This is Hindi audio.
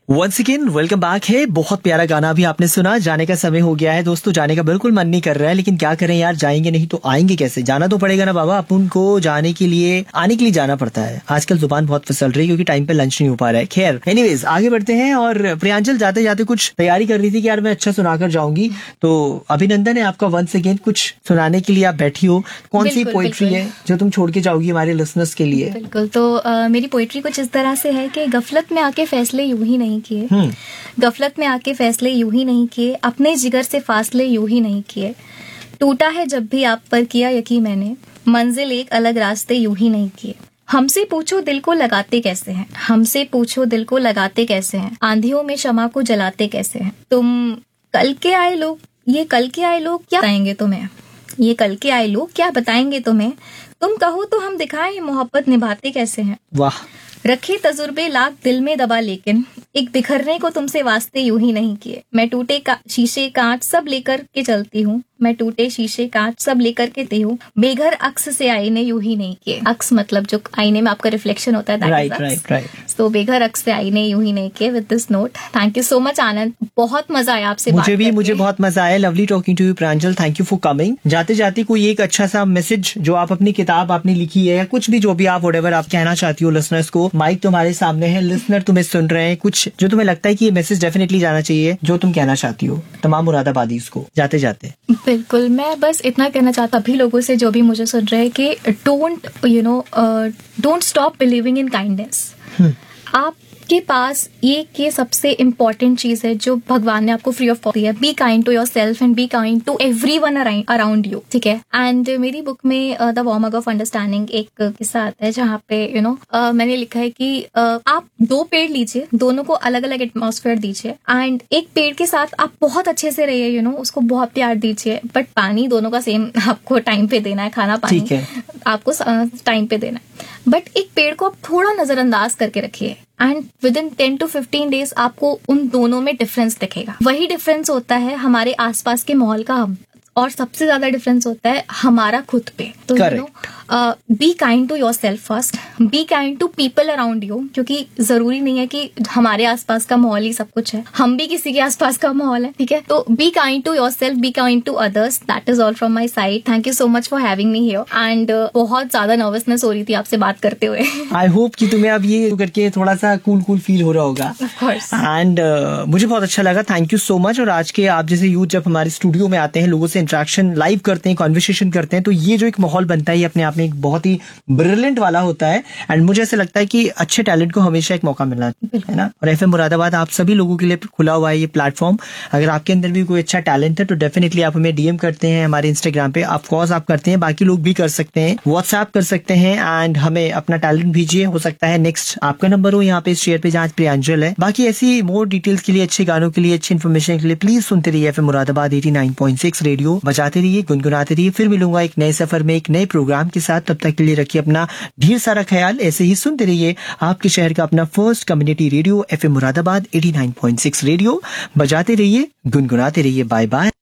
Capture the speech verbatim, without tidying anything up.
वंस अगेन वेलकम बैक है। बहुत प्यारा गाना भी आपने सुना। जाने का समय हो गया है दोस्तों, जाने का बिल्कुल मन नहीं कर रहा है, लेकिन क्या करें यार, जाएंगे नहीं तो आएंगे कैसे? जाना तो पड़ेगा ना बाबा। अपन को जाने के लिए आने के लिए जाना पड़ता है। आजकल जुबान बहुत फिसल रही है क्योंकि टाइम पे लंच नहीं हो पा रहा है। खैर एनीवेज आगे बढ़ते हैं। और प्रियांजल जाते जाते कुछ तैयारी कर रही थी कि यार मैं अच्छा सुनाकर जाऊंगी, तो अभिनंदन है आपका। वंस अगेन कुछ सुनाने के लिए आप बैठी हो। कौन सी पोइट्री है जो तुम छोड़ के जाओगी हमारे लिसनर्स के लिए? बिल्कुल, तो uh, मेरी पोइट्री कुछ इस तरह से है कि गफलत में आके फैसले यूं ही नहीं किए, गफलत में आके फैसले यूं ही नहीं किए, अपने जिगर से फासले यूं ही नहीं किए, टूटा है जब भी आप पर किया यकीन मैंने, मंजिल एक अलग रास्ते यूं ही नहीं किए। हमसे पूछो दिल को लगाते कैसे हैं, हमसे पूछो दिल को लगाते कैसे हैं, आंधियों में शमा को जलाते कैसे हैं। तुम कल के आए लोग, ये कल के आए लोग क्या बताएंगे तुम्हें, ये कल के आए लोग क्या बताएंगे तुम्हें, तुम कहो तो हम दिखाएं मोहब्बत निभाते कैसे हैं। वाह। रखे तजुर्बे लाख दिल में दबा, लेकिन एक बिखरने को तुमसे वास्ते यूं ही नहीं किए। मैं टूटे का शीशे कांच सब लेकर के चलती हूँ, मैं टूटे शीशे कांच सब लेकर के ती हूँ, बेघर अक्स से आईने यूं ही नहीं किए। अक्स मतलब जो आईने में आपका रिफ्लेक्शन होता है, राइट राइट राइट। तो बेघर अक्स से आईने यूं ही नहीं किए। With this note, thank you so much आनंद, बहुत मजा आया आपसे बात मुझे भी करके। मुझे बहुत मजा आया। Lovely talking to you Pranjal, thank you for coming. जाते जाते कोई एक अच्छा सा मैसेज जो आप अपनी किताब आपने लिखी है या कुछ भी जो भी आप व्हाटएवर आप कहना चाहती हो लिसनर्स को, माइक तुम्हारे सामने है, लिसनर तुम्हें सुन रहे हैं, कुछ जो तुम्हें लगता है कि ये मैसेज डेफिनेटली जाना चाहिए, जो तुम कहना चाहती हो तमाम मुरादाबादीज को जाते जाते। बिल्कुल, मैं बस इतना कहना चाहता सभी लोगों से जो भी मुझे सुन रहे हैं कि don't you know don't stop believing in kindness. आपके पास ये के सबसे इम्पोर्टेंट चीज है जो भगवान ने आपको फ्री ऑफ कॉस्ट दी है। Be kind to your self and be kind to every one around you, ठीक है। एंड मेरी बुक में द वॉर्मग ऑफ अंडरस्टैंडिंग एक किस्सा आता है जहाँ पे you you no know, uh, मैंने लिखा है कि uh, आप दो पेड़ लीजिए, दोनों को अलग अलग एटमॉस्फेयर दीजिए, एंड एक पेड़ के साथ आप बहुत अच्छे से रहिए, यू नो उसको बहुत प्यार दीजिए, बट पानी दोनों का सेम आपको टाइम पे देना है, खाना पानी आपको टाइम पे देना है। बट एक पेड़ को आप थोड़ा नजरअंदाज करके रखिए and with in ten to fifteen days आपको उन दोनों में डिफरेंस दिखेगा। वही डिफरेंस होता है हमारे आसपास के माहौल का, और सबसे ज्यादा डिफरेंस होता है हमारा खुद पे। तो you know be kind to your self first, be kind to people around you, क्योंकि जरूरी नहीं है कि हमारे आसपास का माहौल ही सब कुछ है, हम भी किसी के आसपास का माहौल है, ठीक है। तो be kind to your self, be kind to others. That is all from my side. Thank you so much for having me here. And बहुत ज्यादा नर्वसनेस हो रही थी आपसे बात करते हुए। आई होप कि तुम्हें अब ये करके थोड़ा सा कूल कूल फील हो रहा होगा। Of course. एंड मुझे बहुत अच्छा लगा, थैंक यू सो मच। और आज के आप जैसे यूथ जब हमारे स्टूडियो में आते हैं, लोगों से इंटरेक्शन लाइव करते हैं, कॉन्वर्सेशन करते हैं, तो ये जो एक माहौल बनता है ये अपने आप में एक बहुत ही ब्रिलियंट वाला होता है। एंड मुझे ऐसा लगता है कि अच्छे टैलेंट को हमेशा एक मौका मिलना है ना। और एफएम मुरादाबाद आप सभी लोगों के लिए खुला हुआ है ये प्लेटफॉर्म। अगर आपके अंदर भी कोई अच्छा टैलेंट है तो डेफिनेटली आप हमें डीएम करते हैं हमारे इंस्टाग्राम पे, ऑफ कोर्स आप करते हैं, बाकी लोग भी कर सकते हैं, व्हाट्सएप कर सकते हैं, एंड हमें अपना टैलेंट भेजिए। हो सकता है नेक्स्ट आपका नंबर हो यहाँ पे इस शेयर पे जहाँ प्रियांजल है। बाकी ऐसी मोर डिटेल्स के लिए, अच्छे गानों के लिए, अच्छी इन्फॉर्मेशन के लिए प्लीज सुनते रहिए FM Moradabad eighty nine point six radio. बजाते रहिए, गुनगुनाते रहिए। फिर मिलूंगा एक नए सफर में एक नए प्रोग्राम के साथ। तब तक के लिए रखिए अपना ढेर सारा ख्याल। ऐसे ही सुनते रहिए आपके शहर का अपना first community radio FM Moradabad eighty nine point six radio. बजाते रहिए, गुनगुनाते रहिए। Bye bye.